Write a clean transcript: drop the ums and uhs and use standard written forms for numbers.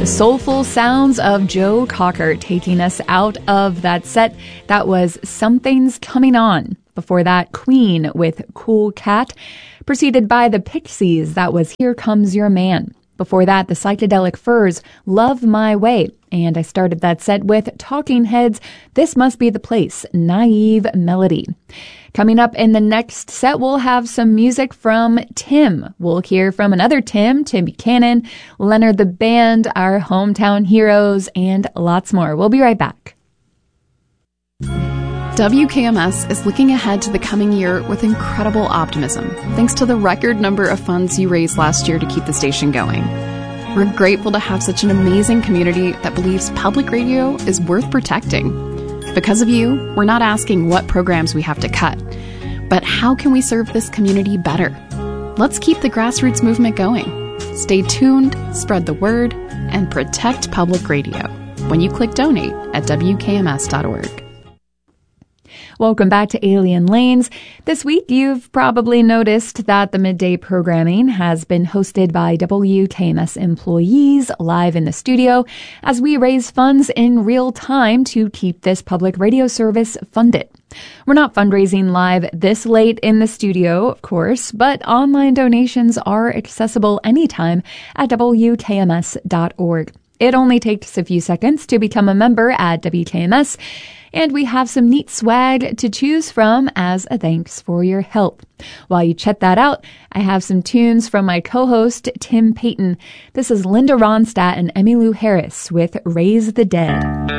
The soulful sounds of Joe Cocker taking us out of that set. That was Something's Coming On. Before that, Queen with Cool Cat. Preceded by the Pixies, that was Here Comes Your Man. Before that, the Psychedelic Furs, Love My Way. And I started that set with Talking Heads, This Must Be the Place, Naive Melody. Coming up in the next set, we'll have some music from Tim. We'll hear from another Tim Buchanan, Leonard the Band, our hometown heroes, and lots more. We'll be right back. WKMS is looking ahead to the coming year with incredible optimism, thanks to the record number of funds you raised last year to keep the station going. We're grateful to have such an amazing community that believes public radio is worth protecting. Because of you, we're not asking what programs we have to cut, but how can we serve this community better? Let's keep the grassroots movement going. Stay tuned, spread the word, and protect public radio when you click donate at WKMS.org. Welcome back to Alien Lanes. This week, you've probably noticed that the midday programming has been hosted by WKMS employees live in the studio as we raise funds in real time to keep this public radio service funded. We're not fundraising live this late in the studio, of course, but online donations are accessible anytime at WKMS.org. It only takes a few seconds to become a member at WKMS, and we have some neat swag to choose from as a thanks for your help. While you check that out, I have some tunes from my co-host, Tim Payton. This is Linda Ronstadt and Emmylou Harris with Raise the Dead.